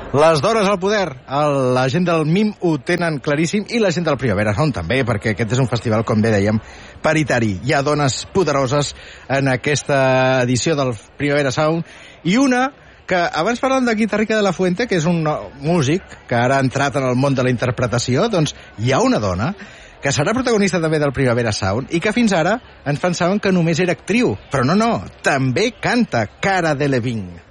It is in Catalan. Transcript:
Les dones al poder, la gent del MIM ho tenen claríssim i la gent del Primavera Sound també, perquè aquest és un festival, com bé dèiem, paritari. Hi ha dones poderoses en aquesta edició del Primavera Sound i una que abans parlàvem de Guitarrica de la Fuente, que és un músic que ara ha entrat en el món de la interpretació, doncs hi ha una dona que serà protagonista també del Primavera Sound i que fins ara ens pensaven que només era actriu, però no, també canta, Cara Delevingne.